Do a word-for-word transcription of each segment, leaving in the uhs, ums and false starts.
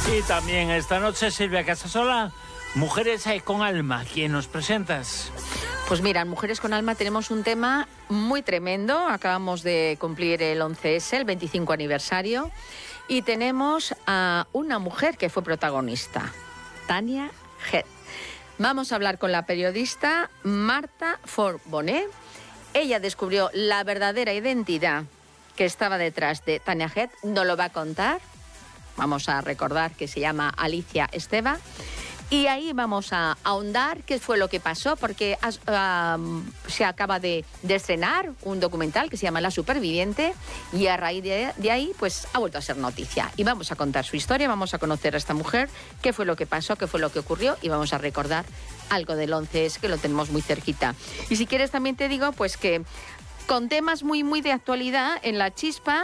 Y también esta noche Silvia Casasola, Mujeres con Alma. ¿Quién nos presentas? Pues mira, en Mujeres con Alma tenemos un tema muy tremendo. Acabamos de cumplir el once ese, el veinticinco aniversario. Y tenemos a una mujer que fue protagonista, Tania Head. Vamos a hablar con la periodista Marta Fort-Bonet. Ella descubrió la verdadera identidad que estaba detrás de Tania Head. Nos lo va a contar. Vamos a recordar que se llama Alicia Esteva. Y ahí vamos a ahondar qué fue lo que pasó, porque uh, se acaba de, de estrenar un documental que se llama La Superviviente y a raíz de, de ahí pues ha vuelto a ser noticia. Y vamos a contar su historia, vamos a conocer a esta mujer, qué fue lo que pasó, qué fue lo que ocurrió y vamos a recordar algo del once ese que lo tenemos muy cerquita. Y si quieres también te digo pues que con temas muy muy de actualidad en La Chispa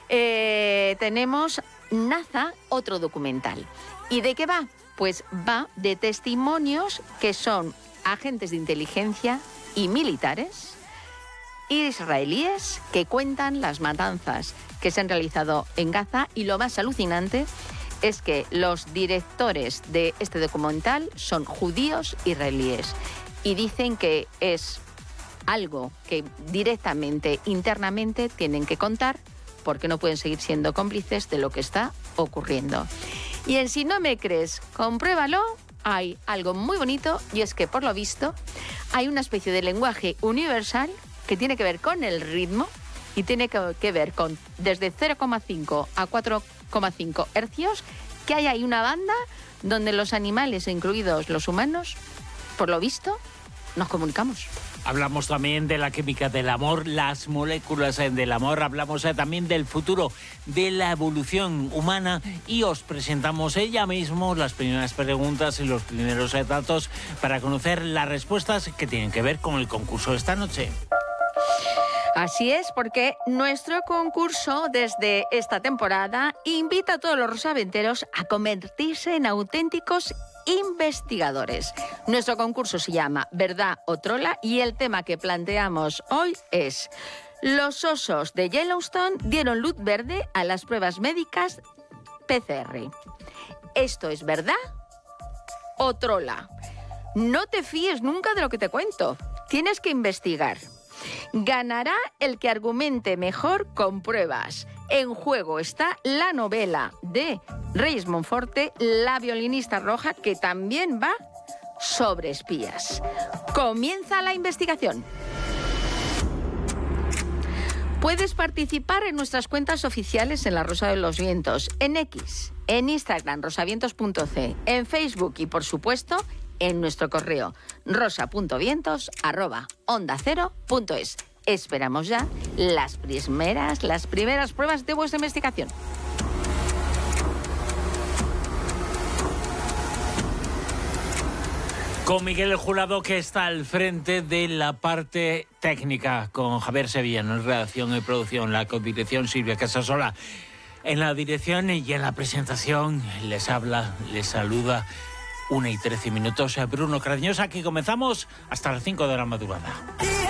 eh, tenemos Naza, otro documental. ¿Y de qué va? Pues va de testimonios que son agentes de inteligencia y militares israelíes que cuentan las matanzas que se han realizado en Gaza, y lo más alucinante es que los directores de este documental son judíos israelíes y dicen que es algo que directamente, internamente tienen que contar porque no pueden seguir siendo cómplices de lo que está ocurriendo. Y en Si no me crees, compruébalo, hay algo muy bonito, y es que por lo visto hay una especie de lenguaje universal que tiene que ver con el ritmo y tiene que ver con desde cero coma cinco a cuatro coma cinco hercios, que hay ahí una banda donde los animales, incluidos los humanos, por lo visto, nos comunicamos. Hablamos también de la química del amor, las moléculas del amor, hablamos también del futuro, de la evolución humana, y os presentamos ella mismo las primeras preguntas y los primeros datos para conocer las respuestas que tienen que ver con el concurso de esta noche. Así es, porque nuestro concurso desde esta temporada invita a todos los rosaventeros a convertirse en auténticos investigadores. Nuestro concurso se llama Verdad o Trola y el tema que planteamos hoy es: los osos de Yellowstone dieron luz verde a las pruebas médicas P C R. ¿Esto es verdad o trola? No te fíes nunca de lo que te cuento. Tienes que investigar. Ganará el que argumente mejor con pruebas. En juego está la novela de Reyes Monforte, La violinista roja, que también va sobre espías. Comienza la investigación. Puedes participar en nuestras cuentas oficiales en La Rosa de los Vientos, en X, en Instagram, rosavientos punto c, en Facebook y, por supuesto, en nuestro correo rosa punto vientos arroba onda cero punto es. Esperamos ya las primeras, las primeras pruebas de vuestra investigación. Con Miguel el Jurado, que está al frente de la parte técnica, con Javier Sevillano en redacción y producción, la codirección Silvia Casasola en la dirección, y en la presentación les habla, les saluda una y trece minutos Bruno Cardeñosa. Aquí comenzamos hasta las cinco de la madrugada.